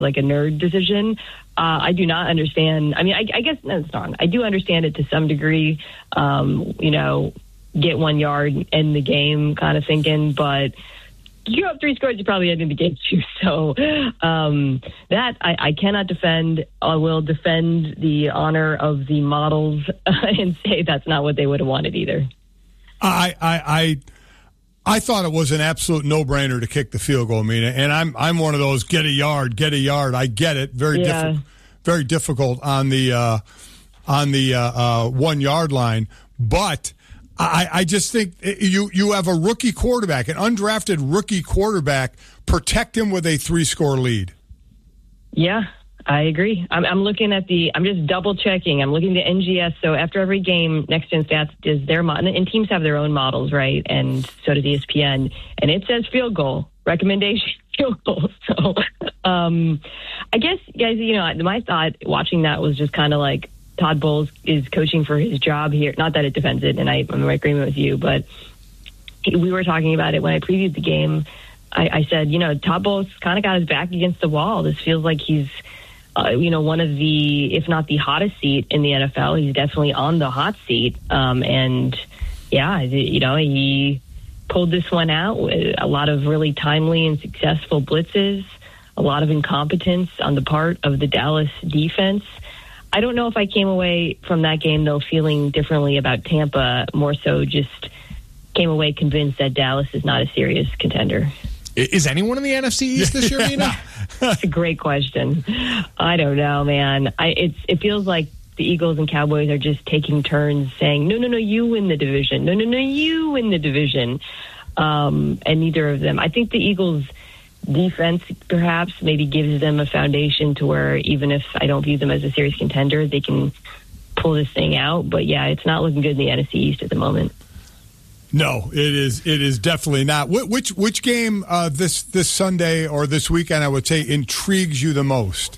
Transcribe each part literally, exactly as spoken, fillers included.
like a nerd decision. Uh, I do not understand. I mean, I, I guess that's wrong. I do understand it to some degree. Um, you know, get one yard, end the game kind of thinking, but you have three scores, you probably end the game too. So um, that I, I cannot defend. I will defend the honor of the models and say that's not what they would have wanted either. I I I, I thought it was an absolute no-brainer to kick the field goal, Mina, and I'm I'm one of those get a yard, get a yard. I get it. Very yeah. difficult, very difficult on the uh, on the uh, uh, one yard line, but. I, I just think you you have a rookie quarterback, an undrafted rookie quarterback. Protect him with a three-score lead. Yeah, I agree. I'm, I'm looking at the. I'm just double checking. I'm looking at N G S. So after every game, Next Gen Stats is their model, and teams have their own models, right? And so does E S P N. And it says field goal recommendation field goal. So um, I guess, guys, you know, my thought watching that was just kind of like. Todd Bowles is coaching for his job here. Not that it defends it, and I, I'm in agreement with you, but he, we were talking about it when I previewed the game. I, I said, you know, Todd Bowles kind of got his back against the wall. This feels like he's, uh, you know, one of the, if not the hottest seat in the N F L. He's definitely on the hot seat. Um, and, yeah, you know, he pulled this one out with a lot of really timely and successful blitzes, a lot of incompetence on the part of the Dallas defense. I don't know if I came away from that game, though, feeling differently about Tampa, more so just came away convinced that Dallas is not a serious contender. Is anyone in the N F C East this year, Mina? That's a great question. I don't know, man. I, it's It feels like the Eagles and Cowboys are just taking turns saying, no, no, no, you win the division. No, no, no, you win the division. Um, and neither of them. I think the Eagles' defense perhaps maybe gives them a foundation to where even if I don't view them as a serious contender, they can pull this thing out. But yeah, it's not looking good in the N F C East at the moment. No, it is. It is definitely not. Which which game uh, this this Sunday or this weekend, I would say, intrigues you the most?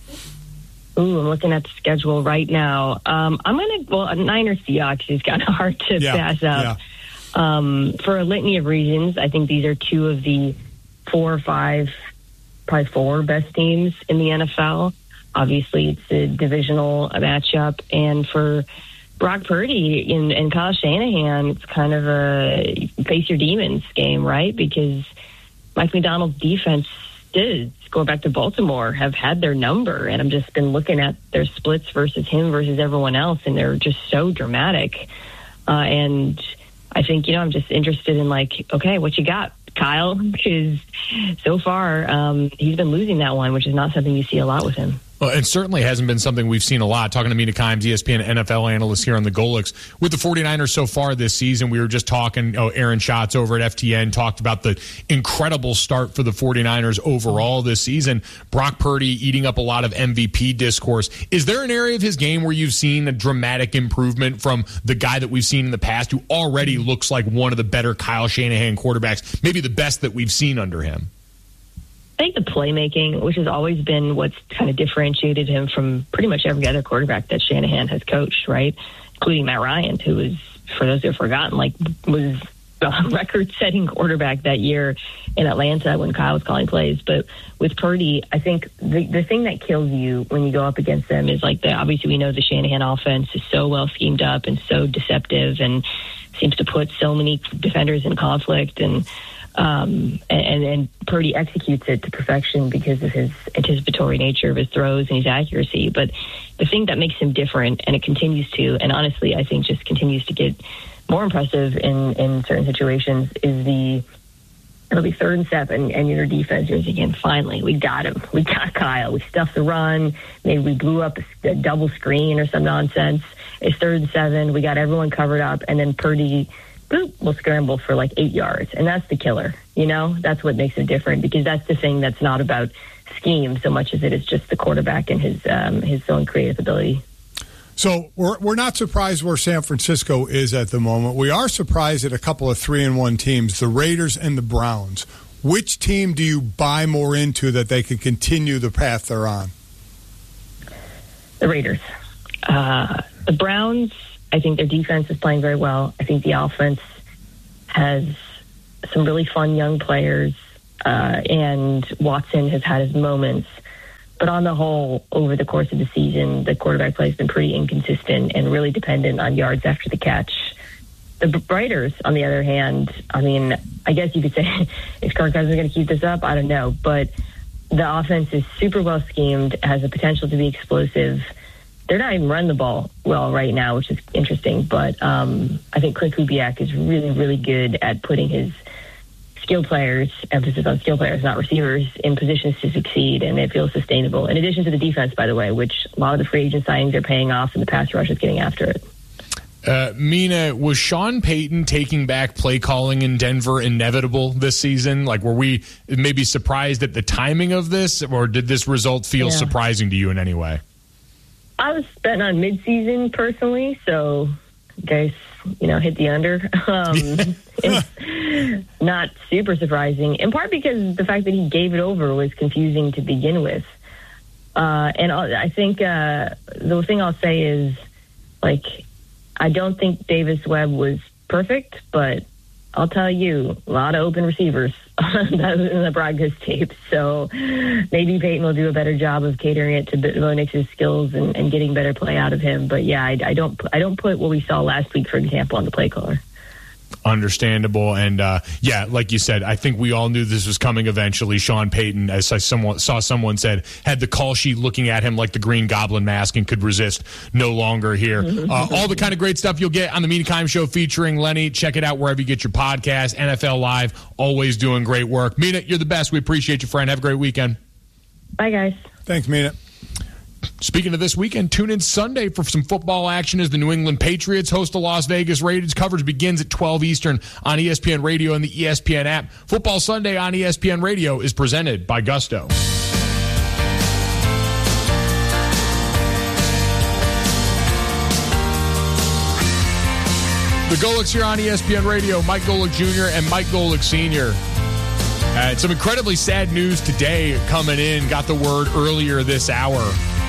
Ooh, I'm looking at the schedule right now. Um, I'm gonna well, Niners Seahawks is kind of hard to yeah, pass up yeah. um, for a litany of reasons. I think these are two of the four or five, probably four best teams in the N F L. Obviously, it's a divisional matchup. And for Brock Purdy and, and Kyle Shanahan, it's kind of a face your demons game, right? Because Mike McDonald's defense did, going back to Baltimore, have had their number. And I've just been looking at their splits versus him versus everyone else, and they're just so dramatic. Uh, and I think, you know, I'm just interested in, like, okay, what you got, Kyle? Because so far um, he's been losing that one, which is not something you see a lot with him. Well, it certainly hasn't been something we've seen a lot. Talking to Mina Kimes, E S P N N F L analyst here on the Golix. With the 49ers so far this season, we were just talking, oh, Aaron Schatz over at F T N talked about the incredible start for the 49ers overall this season. Brock Purdy eating up a lot of M V P discourse. Is there an area of his game where you've seen a dramatic improvement from the guy that we've seen in the past who already looks like one of the better Kyle Shanahan quarterbacks, maybe the best that we've seen under him? I think the playmaking, which has always been what's kind of differentiated him from pretty much every other quarterback that Shanahan has coached, right? Including Matt Ryan, who was, for those who have forgotten, like was a record-setting quarterback that year in Atlanta when Kyle was calling plays. But with Purdy, I think the, the thing that kills you when you go up against them is like the, obviously we know the Shanahan offense is so well schemed up and so deceptive and seems to put so many defenders in conflict, and Um, and, and Purdy executes it to perfection because of his anticipatory nature of his throws and his accuracy. But the thing that makes him different, and it continues to, and honestly, I think just continues to get more impressive in, in certain situations, is the, it'll be third and seven, and your defense is again, finally, we got him. We got Kyle. We stuffed the run. Maybe we blew up a, a double screen or some nonsense. It's third and seven. We got everyone covered up, and then Purdy boop, will scramble for like eight yards. And that's the killer, you know? That's what makes it different, because that's the thing that's not about scheme so much as it is just the quarterback and his um, his own creative ability. So we're we're not surprised where San Francisco is at the moment. We are surprised at a couple of three and one teams, the Raiders and the Browns. Which team do you buy more into that they can continue the path they're on? The Raiders. Uh, the Browns, I think their defense is playing very well. I think the offense has some really fun young players, uh, and Watson has had his moments. but on the whole, over the course of the season, the quarterback play has been pretty inconsistent and really dependent on yards after the catch. The Raiders, on the other hand, I mean, I guess you could say, is Kirk Cousins going to keep this up? I don't know. But the offense is super well schemed, has the potential to be explosive. They're not even running the ball well right now, which is interesting. But um, I think Klint Kubiak is really, really good at putting his skill players, emphasis on skill players, not receivers, in positions to succeed, and it feels sustainable. In addition to the defense, by the way, which a lot of the free agent signings are paying off, and the pass rush is getting after it. Uh, Mina, was Sean Payton taking back play calling in Denver inevitable this season? Like, were we maybe surprised at the timing of this, or did this result feel yeah. surprising to you in any way? I was betting on midseason personally, so guys, you know, hit the under. Um, it's not super surprising, in part because the fact that he gave it over was confusing to begin with. Uh, and I think uh, the thing I'll say is, like, I don't think Davis Webb was perfect, but I'll tell you, a lot of open receivers in the Broncos tape. So maybe Peyton will do a better job of catering it to Bo Nix's skills and, and getting better play out of him. But yeah, I, I don't, I don't put what we saw last week, for example, on the play caller. Understandable. And uh, yeah, like you said, I think we all knew this was coming eventually. Sean Payton, as I someone, saw someone said, had the call sheet looking at him like the Green Goblin mask and could resist no longer here. Uh, all the kind of great stuff you'll get on the Mina Kimes Show featuring Lenny. Check it out wherever you get your podcast. N F L Live, always doing great work. Mina, you're the best. We appreciate you, friend. Have a great weekend. Bye, guys. Thanks, Mina. Speaking of this weekend, tune in Sunday for some football action as the New England Patriots host the Las Vegas Raiders. Coverage begins at twelve Eastern on E S P N Radio and the E S P N app. Football Sunday on E S P N Radio is presented by Gusto. The Golics here on E S P N Radio. Mike Golic Junior and Mike Golic Senior Uh, some incredibly sad news today coming in. Got the word earlier this hour.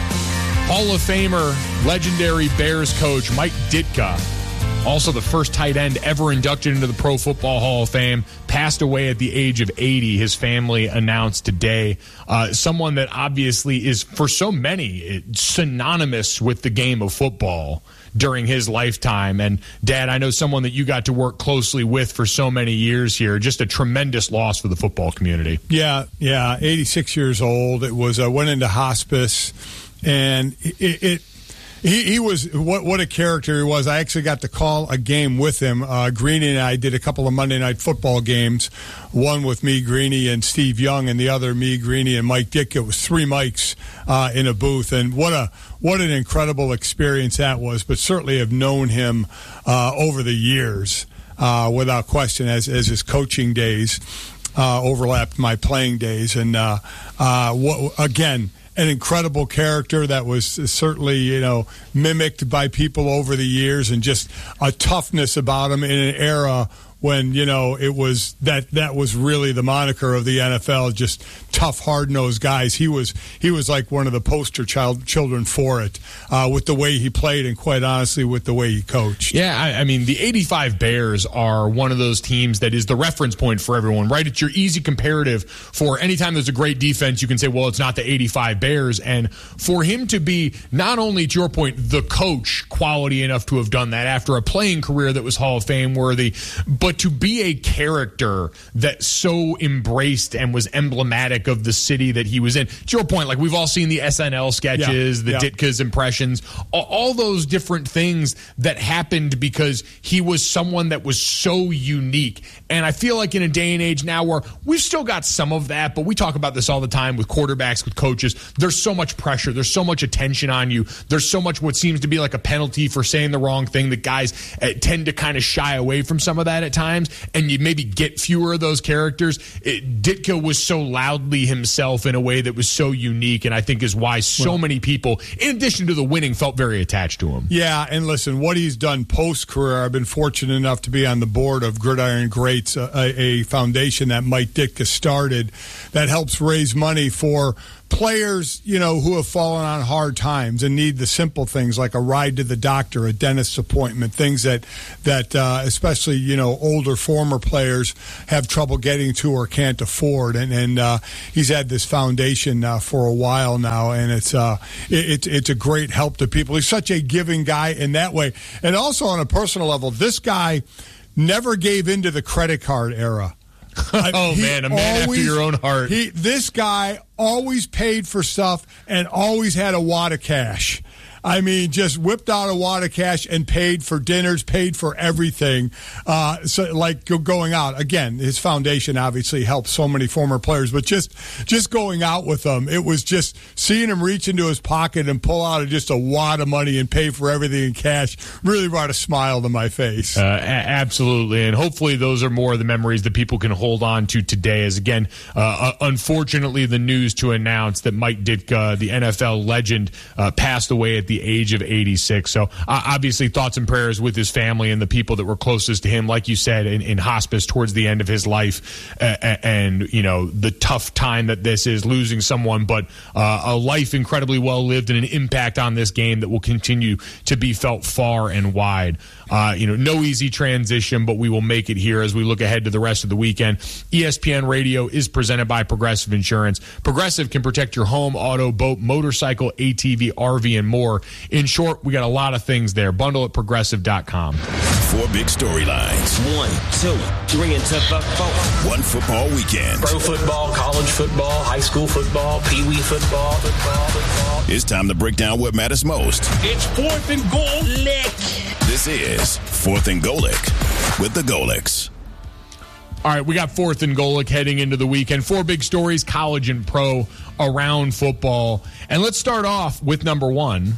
Hall of Famer, legendary Bears coach Mike Ditka, also the first tight end ever inducted into the Pro Football Hall of Fame, passed away at the age of eighty. His family announced today. Uh, someone that obviously is, for so many, synonymous with the game of football during his lifetime. And Dad, I know someone that you got to work closely with for so many years here. Just a tremendous loss for the football community. Yeah, yeah, eighty-six years old. It was uh, went into hospice, and it, it he, he was what what a character he was. I actually got to call a game with him. Uh, Greeny and I did a couple of Monday night football games. One with me, Greeny, and Steve Young, and the other me, Greeny, and Mike Ditka. It was three mics uh, in a booth, and what a what an incredible experience that was. But certainly have known him uh, over the years, uh, without question, as as his coaching days uh, overlapped my playing days, and uh, uh, what, again. An incredible character that was certainly, you know, mimicked by people over the years, and just a toughness about him in an era when, you know, it was that that was really the moniker of the N F L, just tough, hard-nosed guys. He was he was like one of the poster child children for it, uh, with the way he played and, quite honestly, with the way he coached. Yeah, I, I mean, the eighty-five Bears are one of those teams that is the reference point for everyone, right? It's your easy comparative for anytime there's a great defense, you can say, well, it's not the eighty-five Bears. And for him to be, not only, to your point, the coach quality enough to have done that after a playing career that was Hall of Fame worthy, but to be a character that so embraced and was emblematic of the city that he was in. To your point, like, we've all seen the S N L sketches, yeah, the yeah. Ditka's impressions, all, all those different things that happened because he was someone that was so unique. And I feel like in a day and age now where we've still got some of that, but we talk about this all the time with quarterbacks, with coaches. There's so much pressure. There's so much attention on you. There's so much what seems to be like a penalty for saying the wrong thing that guys uh, tend to kind of shy away from some of that at times. And you maybe get fewer of those characters. It, Ditka was so loudly himself in a way that was so unique, and I think is why so well, many people, in addition to the winning, felt very attached to him. Yeah, and listen, what he's done post-career, I've been fortunate enough to be on the board of Gridiron Greats, a, a foundation that Mike Ditka started that helps raise money for players, you know, who have fallen on hard times and need the simple things like a ride to the doctor, a dentist's appointment, things that, that uh, especially, you know, older former players have trouble getting to or can't afford. And, and uh, he's had this foundation uh, for a while now, and it's, uh, it, it, it's a great help to people. He's such a giving guy in that way. And also on a personal level, this guy never gave into the credit card era. oh, he man, a man always, after your own heart. He, this guy always paid for stuff and always had a wad of cash. I mean, just whipped out a wad of cash and paid for dinners, paid for everything. Uh, so, like going out again, his foundation obviously helped so many former players, but just just going out with them, it was just seeing him reach into his pocket and pull out just a wad of money and pay for everything in cash really brought a smile to my face. Uh, a- absolutely, and hopefully those are more of the memories that people can hold on to today. As again, uh, unfortunately, the news to announce that Mike Ditka, the N F L legend, uh, passed away at the age of eighty-six. So uh, obviously thoughts and prayers with his family and the people that were closest to him, like you said, in, in hospice towards the end of his life, uh, and, you know, the tough time that this is, losing someone, but uh, a life incredibly well lived and an impact on this game that will continue to be felt far and wide. Uh, you know, no easy transition, but we will make it here as we look ahead to the rest of the weekend. E S P N Radio is presented by Progressive Insurance. Progressive can protect your home, auto, boat, motorcycle, A T V, R V, and more. In short, we got a lot of things there. Bundle at progressive dot com. Four big storylines. One, two, three, and to the four. One football weekend. Pro football, college football, high school football, pee wee football, football, football. It's time to break down what matters most. It's fourth and goal lick. This is Fourth and Golic with the Golics. All right, we got Fourth and Golic heading into the weekend. Four big stories, college and pro, around football. And let's start off with number one.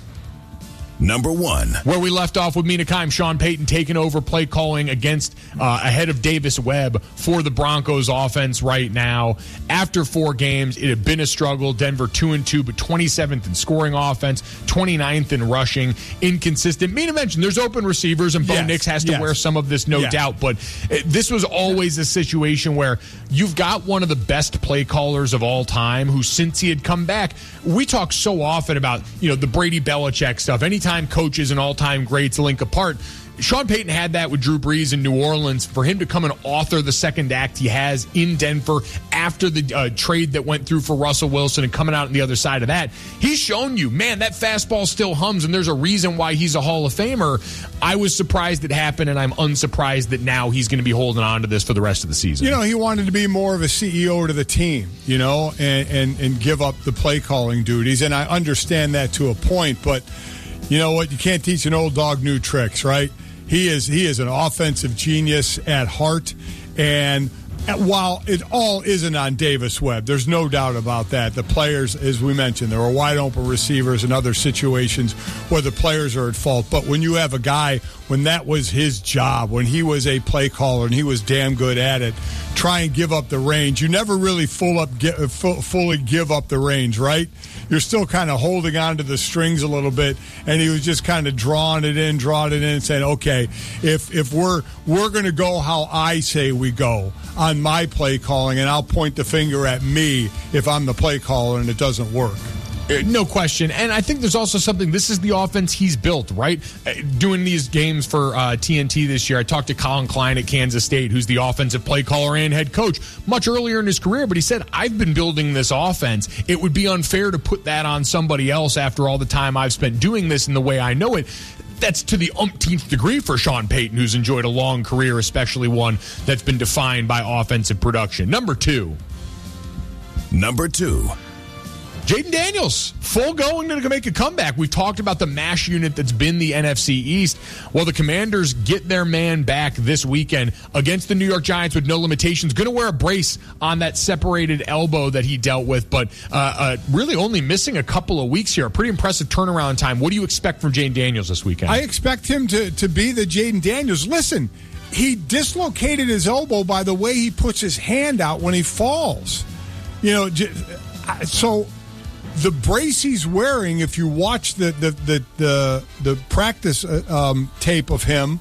Number one. Where we left off with Mina Kimes, Sean Payton taking over play calling against uh, ahead of Davis Webb for the Broncos offense right now. After four games, it had been a struggle. Denver two and two, but twenty-seventh in scoring offense, twenty-ninth in rushing, inconsistent. Mina mentioned there's open receivers, and Bo yes, Nix has to yes. wear some of this, no yes. doubt. But it, this was always a situation where you've got one of the best play callers of all time, who since he had come back, we talk so often about, you know, the Brady Belichick stuff. Anytime coaches and all-time greats link apart, Sean Payton had that with Drew Brees in New Orleans. For him to come and author the second act he has in Denver after the uh, trade that went through for Russell Wilson and coming out on the other side of that, he's shown you, man, that fastball still hums, and there's a reason why he's a Hall of Famer. I was surprised it happened, and I'm unsurprised that now he's going to be holding on to this for the rest of the season. You know, he wanted to be more of a C E O to the team, you know, and, and, and give up the play calling duties, and I understand that to a point, but you know what? You can't teach an old dog new tricks, right? He is he is an offensive genius at heart, and while it all isn't on Davis Webb, there's no doubt about that. The players, as we mentioned, there were wide open receivers and other situations where the players are at fault. But when you have a guy, when that was his job, when he was a play caller and he was damn good at it, try and give up the range. You never really full up, get, full, fully give up the range, right? You're still kind of holding on to the strings a little bit, and he was just kind of drawing it in, drawing it in, and saying, okay, if if we're we're going to go how I say we go on my play calling, and I'll point the finger at me if I'm the play caller and it doesn't work. No question. And I think there's also something, this is the offense he's built, right? Doing these games for uh, T N T this year, I talked to Colin Klein at Kansas State, who's the offensive play caller and head coach, much earlier in his career, but he said, I've been building this offense. It would be unfair to put that on somebody else after all the time I've spent doing this in the way I know it. That's to the umpteenth degree for Sean Payton, who's enjoyed a long career, especially one that's been defined by offensive production. Number two. Number two. Jaden Daniels, full going to make a comeback. We've talked about the MASH unit that's been the N F C East. Well, the Commanders get their man back this weekend against the New York Giants with no limitations. Going to wear a brace on that separated elbow that he dealt with, but uh, uh, really only missing a couple of weeks here. A pretty impressive turnaround time. What do you expect from Jaden Daniels this weekend? I expect him to, to be the Jaden Daniels. Listen, he dislocated his elbow by the way he puts his hand out when he falls. You know, so the brace he's wearing, if you watch the the the the, the practice um, tape of him,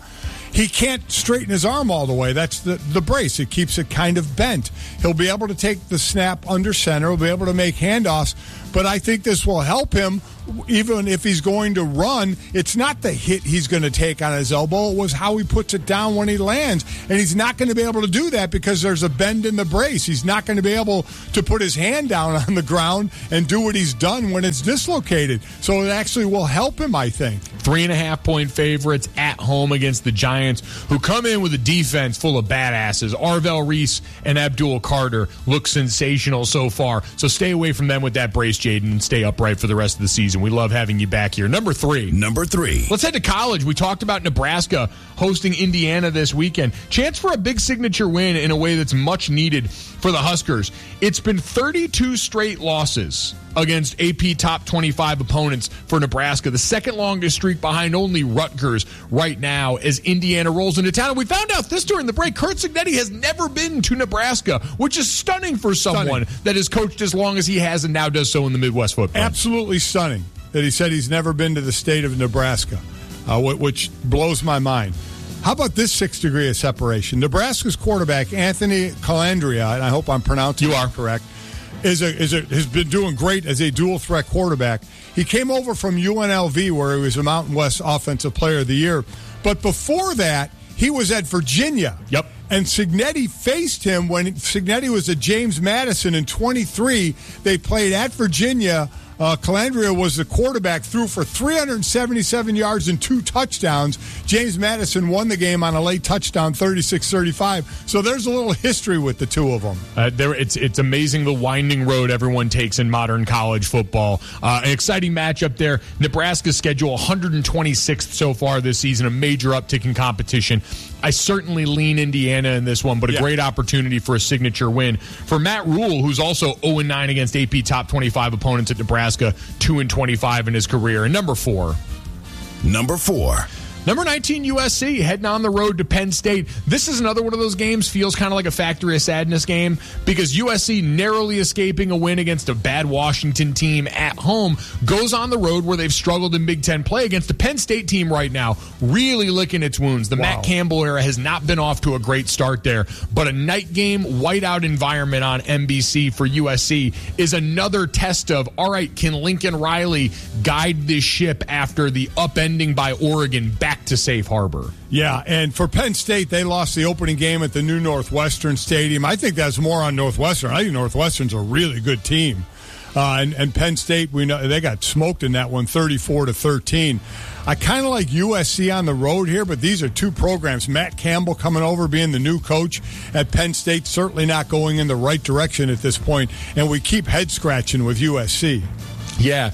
He can't straighten his arm all the way. That's the, the brace. It keeps it kind of bent. He'll be able to take the snap under center. He'll be able to make handoffs. But I think this will help him even if he's going to run. It's not the hit he's going to take on his elbow. It was how he puts it down when he lands. And he's not going to be able to do that because there's a bend in the brace. He's not going to be able to put his hand down on the ground and do what he's done when it's dislocated. So it actually will help him, I think. Three and a half point favorites at home against the Giants, who come in with a defense full of badasses. Arvell Reese and Abdul Carter look sensational so far. So stay away from them with that brace, Jaden, and stay upright for the rest of the season. We love having you back here. Number three. Number three. Let's head to college. We talked about Nebraska hosting Indiana this weekend. Chance for a big signature win in a way that's much needed for the Huskers. It's been thirty-two straight losses against A P top twenty-five opponents for Nebraska, the second longest streak behind only Rutgers right now as Indiana rolls into town. And we found out this during the break, Curt Cignetti has never been to Nebraska, which is stunning for someone stunning. that has coached as long as he has and now does so in the Midwest footprint. Absolutely stunning that he said he's never been to the state of Nebraska, uh, which blows my mind. How about this sixth degree of separation? Nebraska's quarterback, Anthony Colandrea, and I hope I'm pronouncing you it are correct, is a, is a, has been doing great as a dual-threat quarterback. He came over from U N L V, where he was a Mountain West Offensive Player of the Year. But before that, he was at Virginia. Yep. And Cignetti faced him when Cignetti was at James Madison in twenty-three. They played at Virginia. Uh, Colandrea was the quarterback, threw for three hundred seventy-seven yards and two touchdowns. James Madison won the game on a late touchdown, thirty-six thirty-five. So there's a little history with the two of them. Uh, there, it's it's amazing the winding road everyone takes in modern college football. Uh, an exciting matchup there. Nebraska's schedule one hundred twenty-sixth so far this season, a major uptick in competition. I certainly lean Indiana in this one, but a yeah. great opportunity for a signature win. For Matt Rule, who's also oh and nine against A P top twenty-five opponents at Nebraska, two and twenty-five in his career. And number four. Number four. Number nineteen, U S C, heading on the road to Penn State. This is another one of those games, feels kind of like a Factory of Sadness game, because U S C narrowly escaping a win against a bad Washington team at home goes on the road where they've struggled in Big Ten play against the Penn State team right now, really licking its wounds. The wow. Matt Campbell era has not been off to a great start there, but a night game, whiteout environment on N B C for U S C is another test of, all right, can Lincoln Riley guide this ship after the upending by Oregon back to safe harbor? Yeah, and for Penn State, they lost the opening game at the new Northwestern Stadium. I think that's more on Northwestern. I think Northwestern's a really good team. Uh, and, and Penn State, we know they got smoked in that one, thirty-four to thirteen. I kind of like U S C on the road here, but these are two programs. Matt Campbell coming over, being the new coach at Penn State, certainly not going in the right direction at this point, and we keep head-scratching with U S C. Yeah.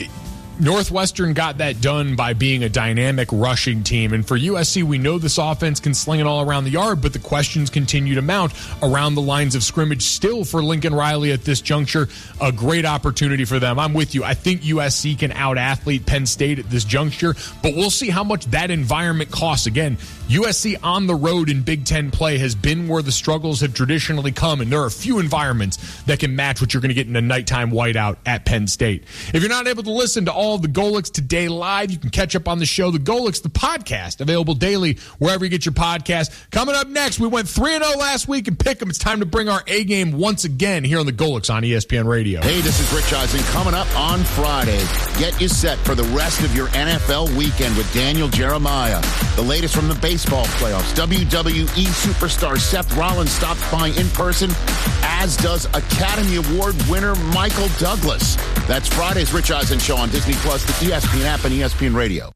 Northwestern got that done by being a dynamic rushing team. And for U S C, we know this offense can sling it all around the yard, but the questions continue to mount around the lines of scrimmage still for Lincoln Riley at this juncture. A great opportunity for them. I'm with you. I think U S C can out-athlete Penn State at this juncture, but we'll see how much that environment costs. Again, U S C on the road in Big Ten play has been where the struggles have traditionally come, and there are a few environments that can match what you're going to get in a nighttime whiteout at Penn State. If you're not able to listen to all of the Golix today live, you can catch up on the show, the Golix, the podcast, available daily wherever you get your podcast. Coming up next, we went three and oh last week in Pick'em. It's time to bring our A game once again here on the Golix on E S P N Radio. Hey, this is Rich Eisen. Coming up on Friday, get you set for the rest of your N F L weekend with Daniel Jeremiah. The latest from the baseball playoffs. W W E superstar Seth Rollins stops by in person, as does Academy Award winner Michael Douglas. That's Friday's Rich Eisen Show on Disney Plus, the E S P N app, and E S P N Radio.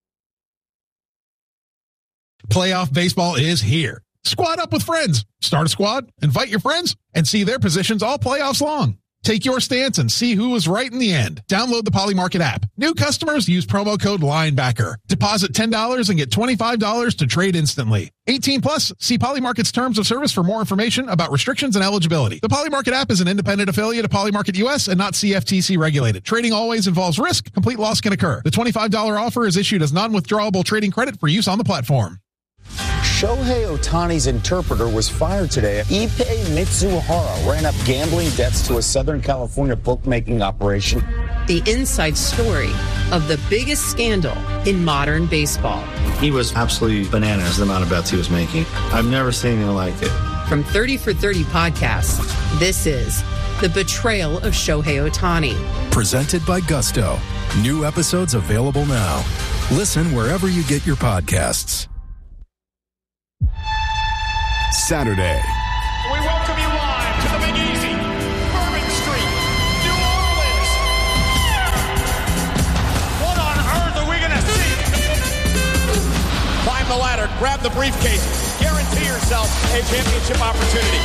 Playoff baseball is here. Squad up with friends. Start a squad, invite your friends, and see their positions all playoffs long. Take your stance and see who was right in the end. Download the Polymarket app. New customers use promo code LINEBACKER. Deposit ten dollars and get twenty-five dollars to trade instantly. eighteen plus. See Polymarket's terms of service for more information about restrictions and eligibility. The Polymarket app is an independent affiliate of Polymarket U S and not C F T C regulated. Trading always involves risk. Complete loss can occur. The twenty-five dollars offer is issued as non-withdrawable trading credit for use on the platform. Shohei Ohtani's interpreter was fired today. Ippei Mitsuhara ran up gambling debts to a Southern California bookmaking operation. The inside story of the biggest scandal in modern baseball. He was absolutely bananas, the amount of bets he was making. I've never seen anything like it. From thirty for thirty Podcasts, this is The Betrayal of Shohei Ohtani. Presented by Gusto. New episodes available now. Listen wherever you get your podcasts. Saturday. We welcome you live to the Big Easy, Bourbon Street, New Orleans. What on earth are we going to see? Climb the ladder, grab the briefcase, guarantee yourself a championship opportunity.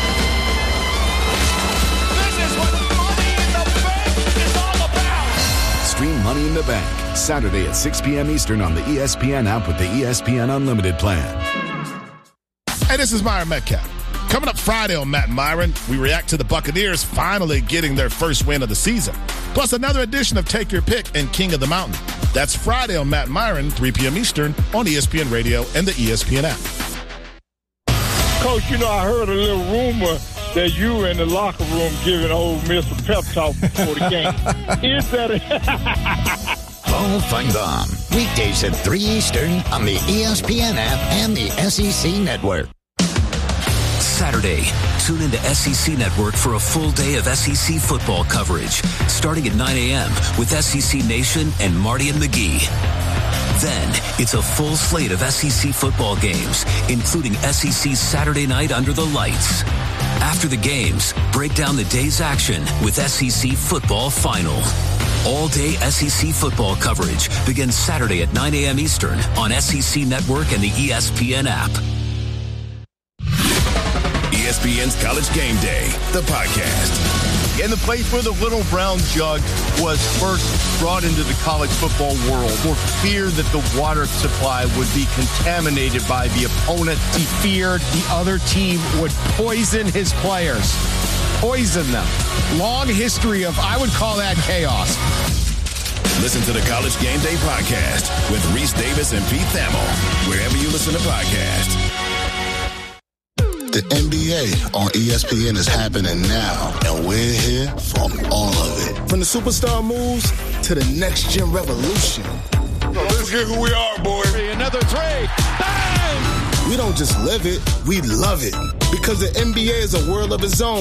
This is what Money in the Bank is all about. Stream Money in the Bank, Saturday at six p.m. Eastern on the E S P N app with the E S P N Unlimited plan. Hey, this is Myron Metcalf. Coming up Friday on Matt and Myron, we react to the Buccaneers finally getting their first win of the season. Plus another edition of Take Your Pick and King of the Mountain. That's Friday on Matt and Myron, three p.m. Eastern on E S P N Radio and the E S P N app. Coach, you know, I heard a little rumor that you were in the locker room giving old Mister pep talk before the game. Is that it? Hall Fight On. Weekdays at three Eastern on the E S P N app and the S E C Network. Saturday, tune into S E C Network for a full day of S E C football coverage, starting at nine a.m. with S E C Nation and Marty and McGee. Then, it's a full slate of S E C football games, including S E C Saturday Night Under the Lights. After the games, break down the day's action with S E C Football Final. All-day S E C football coverage begins Saturday at nine a.m. Eastern on S E C Network and the E S P N app. E S P N's College Game Day, the podcast. And the place where the little brown jug was first brought into the college football world for fear that the water supply would be contaminated by the opponent. He feared the other team would poison his players. Poison them. Long history of, I would call that chaos. Listen to the College Game Day podcast with Reese Davis and Pete Thamel, wherever you listen to podcasts. The N B A on E S P N is happening now, and we're here for all of it. From the superstar moves to the next-gen revolution. Let's get who we are, boy. Another three. Bang! We don't just live it, we love it. Because the N B A is a world of its own.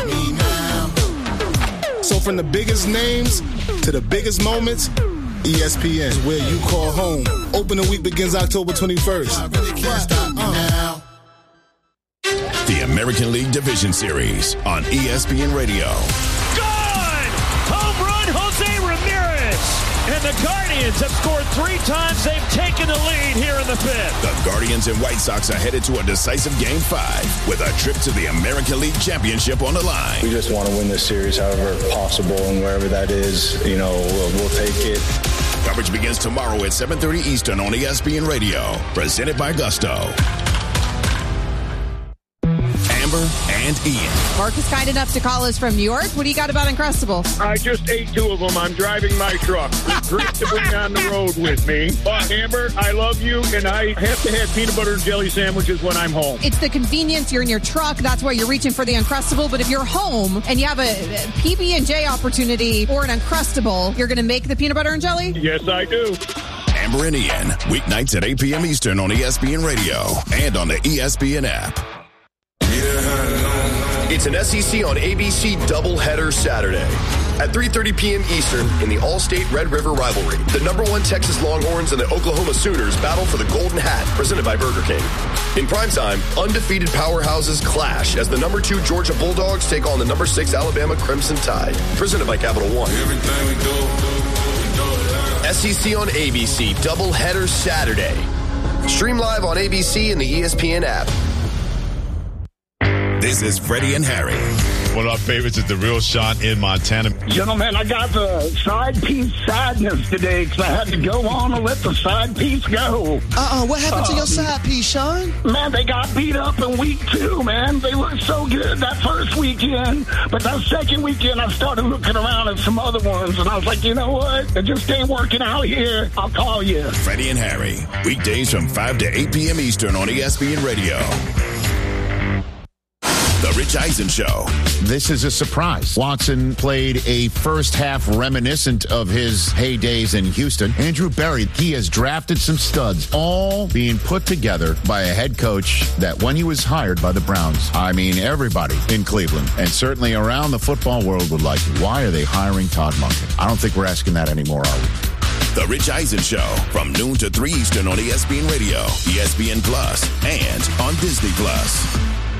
So from the biggest names to the biggest moments, E S P N is where you call home. Opening week begins October twenty-first. I really can't stop me now. The American League Division Series on E S P N Radio. Good! Home run, Jose Ramirez! And the Guardians have scored three times. They've taken the lead here in the fifth. The Guardians and White Sox are headed to a decisive Game five with a trip to the American League Championship on the line. We just want to win this series however possible, and wherever that is, you know, we'll, we'll take it. Coverage begins tomorrow at seven thirty Eastern on E S P N Radio. Presented by Gusto. Amber and Ian. Mark is kind enough to call us from New York. What do you got about Uncrustables? I just ate two of them. I'm driving my truck. It's great to bring on the road with me. But, Amber, I love you, and I have to have peanut butter and jelly sandwiches when I'm home. It's the convenience. You're in your truck. That's why you're reaching for the Uncrustable. But if you're home and you have a P B and J opportunity or an Uncrustable, you're going to make the peanut butter and jelly? Yes, I do. Amber and Ian, weeknights at eight p.m. Eastern on E S P N Radio and on the E S P N app. It's an S E C on A B C doubleheader Saturday. At three thirty p.m. Eastern in the All-State Red River rivalry, the number one Texas Longhorns and the Oklahoma Sooners battle for the Golden Hat, presented by Burger King. In primetime, undefeated powerhouses clash as the number two Georgia Bulldogs take on the number six Alabama Crimson Tide, presented by Capital One. Everything we do, we do S E C on A B C doubleheader Saturday. Stream live on A B C and the E S P N app. This is Freddie and Harry. One of our favorites is The Real Shot in Montana. Gentlemen, I got the side piece sadness today because I had to go on and let the side piece go. Uh-uh, what happened um, to your side piece, Sean? Man, they got beat up in week two, man. They looked so good that first weekend. But that second weekend, I started looking around at some other ones, and I was like, you know what? It just ain't working out here. I'll call you. Freddie and Harry, weekdays from five to eight p.m. Eastern on E S P N Radio. The Rich Eisen Show. This is a surprise. Watson played a first half reminiscent of his heydays in Houston. Andrew Berry, he has drafted some studs, all being put together by a head coach that when he was hired by the Browns, I mean, everybody in Cleveland and certainly around the football world would like, why are they hiring Todd Monken? I don't think we're asking that anymore, are we? The Rich Eisen Show from noon to three Eastern on E S P N Radio, E S P N Plus, and on Disney Plus.